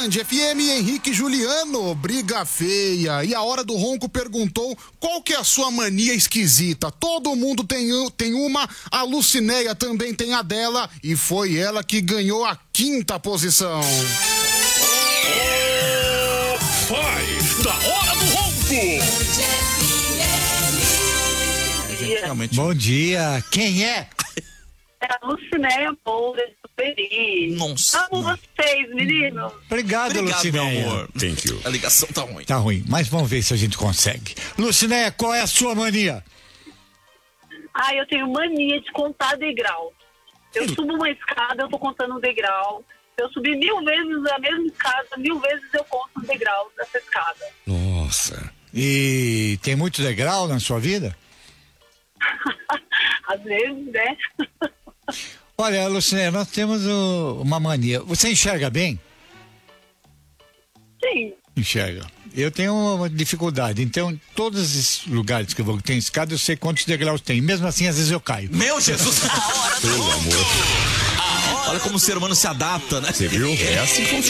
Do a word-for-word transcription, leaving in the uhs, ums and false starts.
Band F M, Henrique e Juliano, briga feia. E a Hora do Ronco perguntou qual que é a sua mania esquisita. Todo mundo tem, tem uma, a Lucinéia também tem a dela e foi ela que ganhou a quinta posição. Faz da Hora do Ronco. Realmente... Bom dia, quem é? É a Lucinéia Moura de Superi. Nossa. Amo vocês, meninos. Obrigado, Obrigado, Lucinéia. meu amor. Thank you. A ligação tá ruim. Tá ruim, mas vamos ver se a gente consegue. Lucinéia, qual é a sua mania? Ah, eu tenho mania de contar degrau. Eu subo uma escada, eu tô contando um degrau. Se eu subir mil vezes a mesma escada, mil vezes eu conto um degrau dessa escada. Nossa. E tem muito degrau na sua vida? Às vezes, né? Olha, Lucinéia, nós temos uh, uma mania. Você enxerga bem? Sim. Enxerga. Eu tenho uma dificuldade, então em todos os lugares que eu vou que tem escada, eu sei quantos degraus tem. Mesmo assim, às vezes eu caio. Meu Jesus! A Hora do Ronco. Olha como o ser humano se adapta, né? Você viu? É assim que funciona.